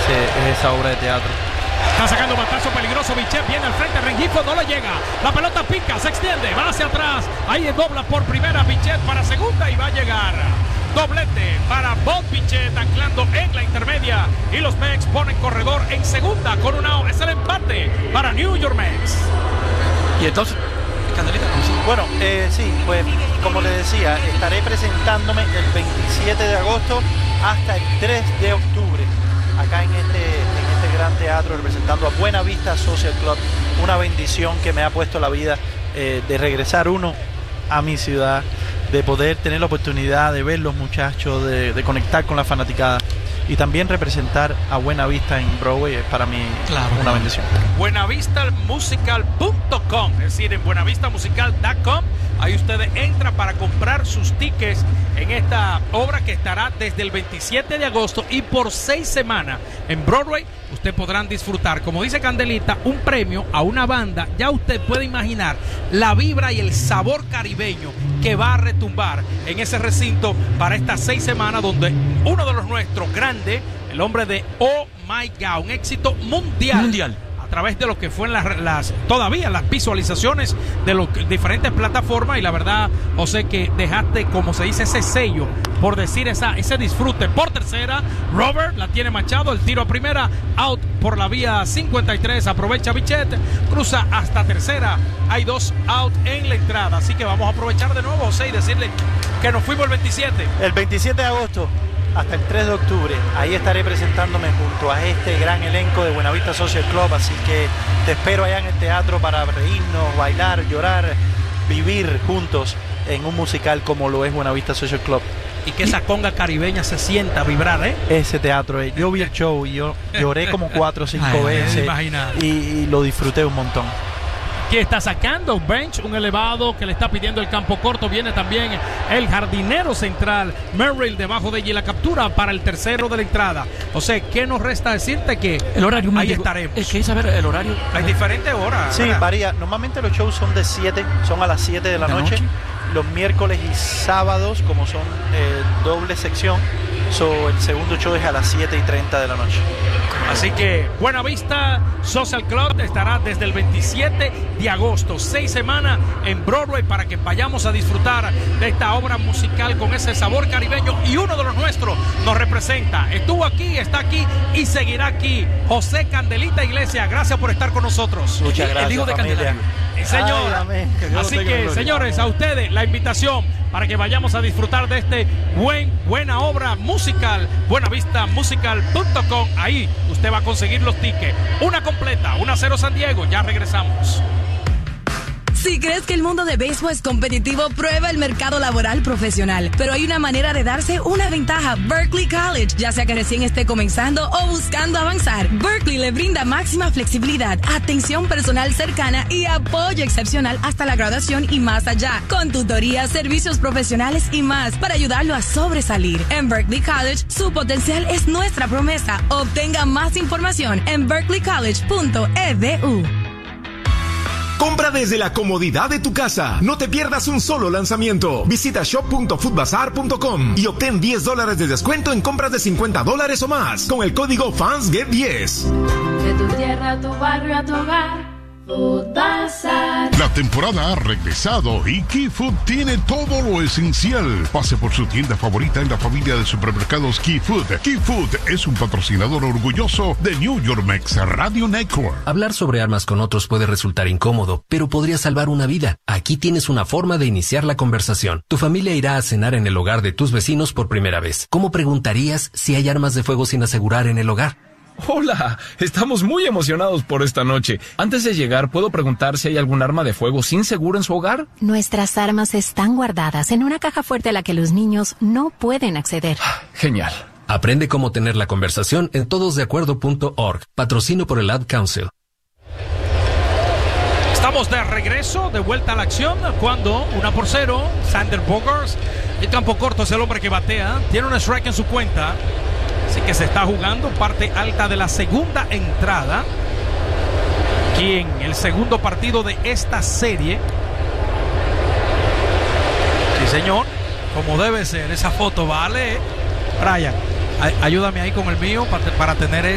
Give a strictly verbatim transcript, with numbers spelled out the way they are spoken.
ese, es esa obra de teatro. Está sacando un batazo peligroso. Bichette viene al frente. Rengifo no le llega. La pelota pica, se extiende, va hacia atrás. Ahí dobla por primera. Bichette para segunda y va a llegar. Doblete para Bob Bichette, anclando en la intermedia. Y los Mets ponen corredor en segunda con un out. Es el empate para New York Mets. Y entonces, Candelita, bueno, eh, sí, pues como le decía, estaré presentándome el veintisiete de agosto hasta el tres de octubre acá en este, en este gran teatro, representando a Buena Vista Social Club. Una bendición que me ha puesto la vida, eh, de regresar uno a mi ciudad, de poder tener la oportunidad de ver los muchachos, de, de conectar con la fanaticada y también representar a Buena Vista en Broadway es para mí claro, una bendición. buenavista musical punto com, es decir, en buenavista musical punto com, ahí ustedes entran para comprar sus tickets en esta obra que estará desde el veintisiete de agosto y por seis semanas en Broadway. Usted podrán disfrutar, como dice Candelita, un premio a una banda. Ya usted puede imaginar la vibra y el sabor caribeño que va a retumbar en ese recinto para estas seis semanas, donde uno de los nuestros grandes, el hombre de Oh My God, un éxito mundial, mundial. a través de lo que fue en las, las todavía las visualizaciones de las diferentes plataformas. Y la verdad, José, que dejaste, como se dice, ese sello, por decir esa, ese disfrute. Por tercera, Robert la tiene Machado, el tiro a primera, out por la vía cincuenta y tres, aprovecha Bichette, cruza hasta tercera, hay dos out en la entrada. Así que vamos a aprovechar de nuevo, José, y decirle que nos fuimos el veintisiete. El veintisiete de agosto hasta el tres de octubre, ahí estaré presentándome junto a este gran elenco de Buena Vista Social Club. Así que te espero allá en el teatro para reírnos, bailar, llorar, vivir juntos en un musical como lo es Buena Vista Social Club. Y que esa conga caribeña se sienta vibrar, ¿eh? Ese teatro, eh. Yo vi el show y yo lloré como cuatro o cinco Ay, veces y, y lo disfruté un montón. Que está sacando bench, un elevado que le está pidiendo el campo corto. Viene también el jardinero central Merrill debajo de allí, la captura para el tercero de la entrada. O sea, ¿qué nos resta decirte? Que el horario, ahí estaremos. Es que saber el horario. Hay diferentes horas. Sí, ¿verdad? Varía. Normalmente los shows son de siete, son a las siete de la, ¿De noche? noche. Los miércoles y sábados, como son eh, doble sección, so, el segundo show es a las siete y treinta de la noche. Así que Buena Vista Social Club estará desde el veintisiete de agosto, seis semanas en Broadway, para que vayamos a disfrutar de esta obra musical con ese sabor caribeño. Y uno de los nuestros nos representa, estuvo aquí, está aquí y seguirá aquí, José Candelita Iglesias. Gracias por estar con nosotros. Muchas gracias, el hijo de familia. Candelario. Señor, Ay, así que señores, a ustedes la invitación para que vayamos a disfrutar de este buen, buena obra musical, buenavista musical punto com. Ahí usted va a conseguir los tickets. Una completa, una cero San Diego. Ya regresamos. Si crees que el mundo de béisbol es competitivo, prueba el mercado laboral profesional. Pero hay una manera de darse una ventaja. Berkeley College. Ya sea que recién esté comenzando o buscando avanzar, Berkeley le brinda máxima flexibilidad, atención personal cercana y apoyo excepcional hasta la graduación y más allá. Con tutorías, servicios profesionales y más para ayudarlo a sobresalir. En Berkeley College, su potencial es nuestra promesa. Obtenga más información en berkeley college punto e d u. Compra desde la comodidad de tu casa. No te pierdas un solo lanzamiento. Visita shop punto foodbazaar punto com y obtén diez dólares de descuento en compras de cincuenta dólares o más con el código fans get diez. De tu tierra a tu barrio a tu hogar, Food Bazaar. La temporada ha regresado y Key Food tiene todo lo esencial. Pase por su tienda favorita en la familia de supermercados Key Food. Key Food es un patrocinador orgulloso de New York Mets Radio Network. Hablar sobre armas con otros puede resultar incómodo, pero podría salvar una vida. Aquí tienes una forma de iniciar la conversación. Tu familia irá a cenar en el hogar de tus vecinos por primera vez. ¿Cómo preguntarías si hay armas de fuego sin asegurar en el hogar? Hola, estamos muy emocionados por esta noche. Antes de llegar, ¿puedo preguntar si hay algún arma de fuego sin seguro en su hogar? Nuestras armas están guardadas en una caja fuerte a la que los niños no pueden acceder. Genial. Aprende cómo tener la conversación en todos de acuerdo punto org. Patrocino por el Ad Council. Estamos de regreso, de vuelta a la acción, cuando una por cero, Xander Bogaerts, el campo corto es el hombre que batea, tiene un strike en su cuenta. Así que se está jugando parte alta de la segunda entrada. Aquí en el segundo partido de esta serie. Sí, señor. Como debe ser. Esa foto vale. Brian, ayúdame ahí con el mío para, para tener